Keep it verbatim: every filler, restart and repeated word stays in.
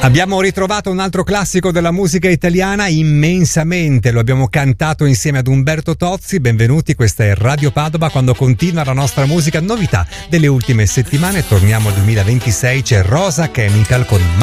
Abbiamo ritrovato un altro classico della musica italiana, Immensamente, lo abbiamo cantato insieme ad Umberto Tozzi. Benvenuti, questa è Radio Padova, quando continua la nostra musica, novità delle ultime settimane. Torniamo al duemilaventisei, c'è Rosa Chemical con